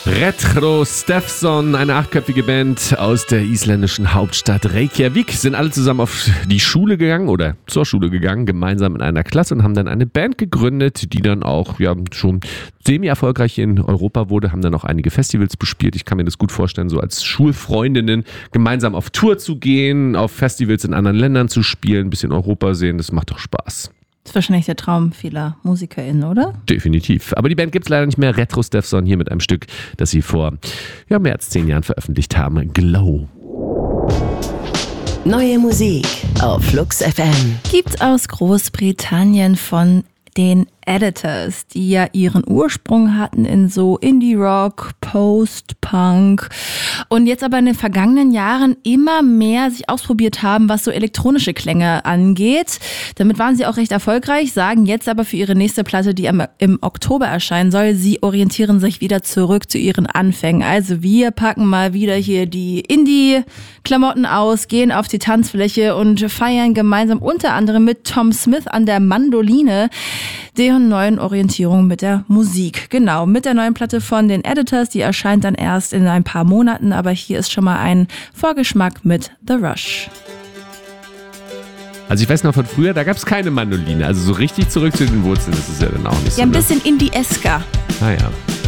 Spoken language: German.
Retro Steffson, eine 8-köpfige Band aus der isländischen Hauptstadt Reykjavik, sind alle zusammen auf die Schule gegangen oder zur Schule gegangen, gemeinsam in einer Klasse und haben dann eine Band gegründet, die dann auch schon semi-erfolgreich in Europa wurde, haben dann auch einige Festivals bespielt. Ich kann mir das gut vorstellen, so als Schulfreundinnen gemeinsam auf Tour zu gehen, auf Festivals in anderen Ländern zu spielen, ein bisschen Europa sehen, das macht doch Spaß. Das ist wahrscheinlich der Traum vieler MusikerInnen, oder? Definitiv. Aber die Band gibt es leider nicht mehr. Retro Steffson hier mit einem Stück, das sie vor mehr als 10 Jahren veröffentlicht haben. Glow. Neue Musik auf Flux FM. Gibt's aus Großbritannien von den Editors, die ja ihren Ursprung hatten in so Indie-Rock, Post-Punk und jetzt aber in den vergangenen Jahren immer mehr sich ausprobiert haben, was so elektronische Klänge angeht. Damit waren sie auch recht erfolgreich, sagen jetzt aber für ihre nächste Platte, die im Oktober erscheinen soll, sie orientieren sich wieder zurück zu ihren Anfängen. Also wir packen mal wieder hier die Indie-Klamotten aus, gehen auf die Tanzfläche und feiern gemeinsam unter anderem mit Tom Smith an der Mandoline deren neuen Orientierung mit der Musik. Genau, mit der neuen Platte von den Editors, die erscheint dann erst in ein paar Monaten, aber hier ist schon mal ein Vorgeschmack mit The Rush. Also ich weiß noch von früher, da gab es keine Mandoline, also so richtig zurück zu den Wurzeln ist es ja dann auch nicht so. Ja, ein bisschen Indie-esker. Ah ja.